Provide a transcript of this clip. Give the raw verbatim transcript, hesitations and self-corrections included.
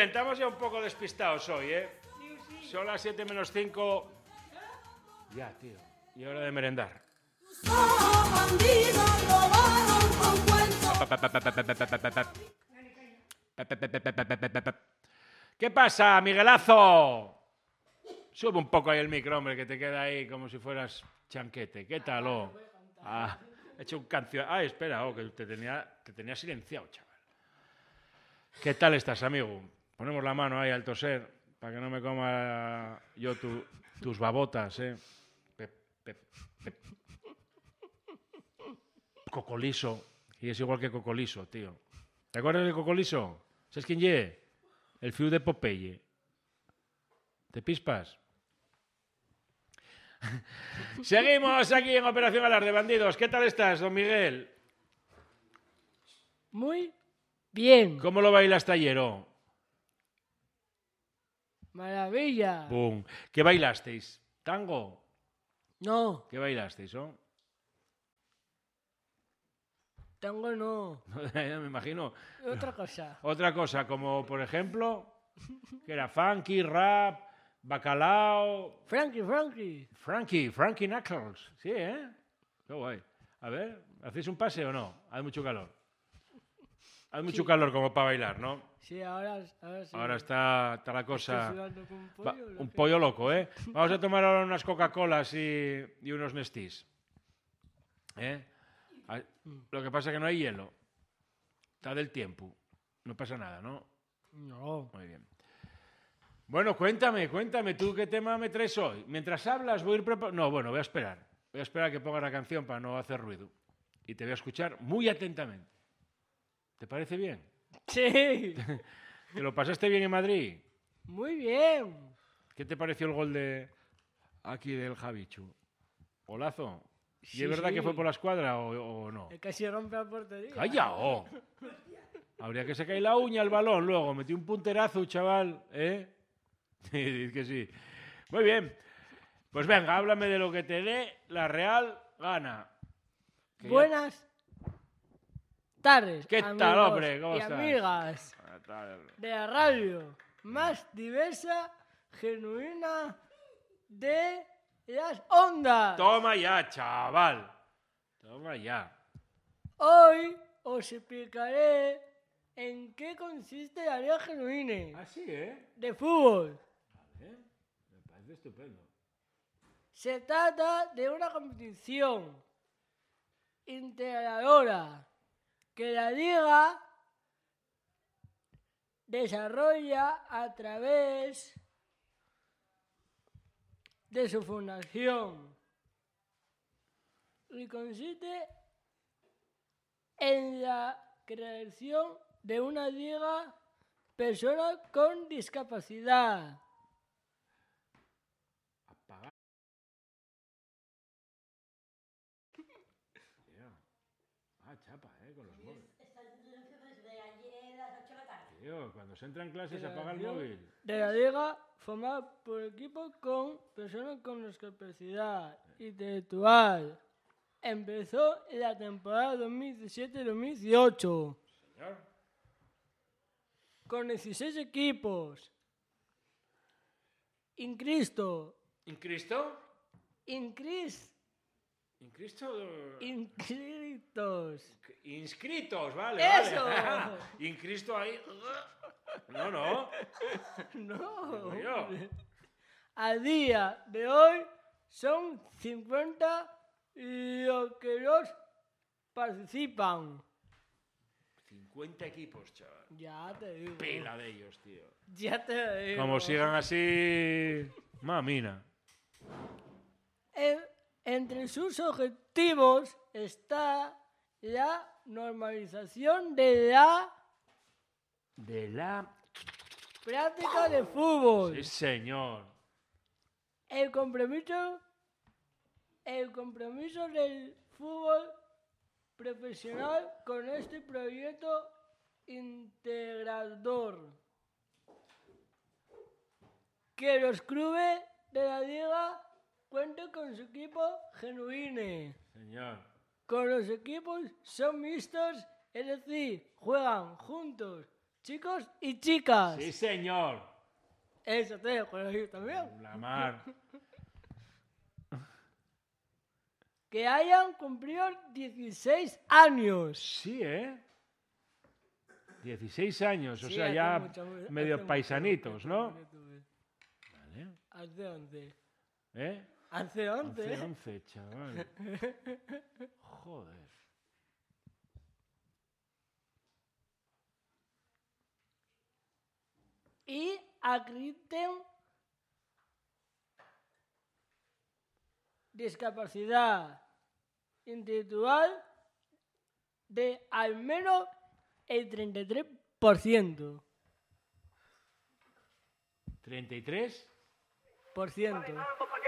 bien, estamos ya un poco despistados hoy, ¿eh? Son las siete menos cinco. Ya, tío. Y hora de merendar. ¿Qué pasa, Miguelazo? Sube un poco ahí el micro, hombre, que te queda ahí como si fueras chanquete. ¿Qué tal, oh? Ah, he hecho un canción. Ah, espera, oh, que te tenía, te tenía silenciado, chaval. ¿Qué tal estás, amigo? Ponemos la mano ahí al toser para que no me coma yo tu, tus babotas, ¿eh? Pep, pep, pep. Cocoliso. Y es igual que Cocoliso, tío. ¿Te acuerdas de Cocoliso? ¿Sabes quién ye? El fiu de Popeye. ¿Te pispas? Seguimos aquí en Operación Alar de Bandidos. ¿Qué tal estás, don Miguel? Muy bien. ¿Cómo lo bailaste ayer, oh? Maravilla. Boom. ¿Qué bailasteis? ¿Tango? No, ¿Qué bailasteis, oh? tango no. Me imagino. Otra cosa. Otra cosa, como por ejemplo, que era funky, rap, bacalao. Frankie, Frankie. Frankie, Frankie Knuckles. Sí, ¿eh? Qué guay. A ver, ¿hacéis un pase o no? Hay mucho calor. Hay mucho Sí. calor como para bailar, ¿no? Sí, ahora, ahora sí. Ahora está, está la Estoy cosa... sudando como un Va- pollo, lo un que- pollo loco, ¿eh? Vamos a tomar ahora unas Coca-Colas y, y unos Nestís. ¿Eh? Ah, Lo que pasa es que no hay hielo. Está del tiempo. No pasa nada, ¿no? No. Muy bien. Bueno, cuéntame, cuéntame, ¿tú qué tema me traes hoy? Mientras hablas voy a ir preparando... No, bueno, voy a esperar. Voy a esperar a que ponga la canción para no hacer ruido. Y te voy a escuchar muy atentamente. ¿Te parece bien? Sí. ¿Te lo pasaste bien en Madrid? Muy bien. ¿Qué te pareció el gol de aquí del Javichu? ¿Golazo? ¿Y Sí, es verdad sí. que fue por la escuadra o, o no? El casi rompe la portería. ¡Calla! Oh. Habría que sacar la uña al balón luego. Metí un punterazo, chaval. ¿Eh? Dices que sí. Muy bien. Pues venga, háblame de lo que te dé la Real Gana. Que ya- Buenas tardes. ¿Qué tal, amigos hombre? ¿Cómo y estás? amigas Ah, tal. de la radio más diversa, genuina de las ondas. Toma ya, chaval. Toma ya. Hoy os explicaré en qué consiste la Liga Genuina Así, ¿eh? de fútbol. Vale. Me parece estupendo. Se trata de una competición integradora que la Liga desarrolla a través de su fundación y consiste en la creación de una liga personas con discapacidad. Apagar. Tío. Ah, chapa, ¿eh? Con los móviles. Tío, cuando se entra en clase se apaga el móvil. De la liga formada por equipos con personas con discapacidad intelectual. Empezó en la temporada dos mil diecisiete dos mil dieciocho Señor. con dieciséis equipos. Incristo, ¿En Cristo? incris, ¿En Cristo? inscritos. Inscritos, vale, ¡Eso! vale. ¿En Cristo ahí? No, no. No. Digo yo. A día de hoy son cincuenta los que los participan. cincuenta equipos, chaval. Ya te digo. Pila de ellos, tío. Ya te digo. Como sigan así... Mamina. En- entre sus objetivos está la normalización de la De la... práctica de fútbol. Sí, señor. El compromiso, el compromiso del fútbol profesional con este proyecto integrador. Que los clubes de la liga cuenten con su equipo genuino. Señor. Con los equipos son mixtos, es decir, juegan juntos chicos y chicas. Sí, señor. Eso te lo colegio también. La mar. Que hayan cumplido dieciséis años. Sí, ¿eh? dieciséis años, o Sí, sea, hace ya mucho, hace medio mucho paisanitos, que ¿no? tuve. Vale. Hace once. ¿Eh? Hace once. once, once, chaval. Joder. Y acrediten discapacidad intelectual de al menos el treinta y tres por ciento. ¿treinta y tres? Por ciento.